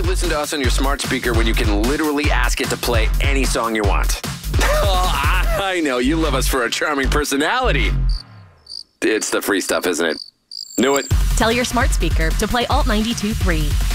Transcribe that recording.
you listen to us on your smart speaker when you can literally ask it to play any song you want? Oh, I know. You love us for our charming personality. It's the free stuff, isn't it? Knew it. Tell your smart speaker to play Alt 92.3.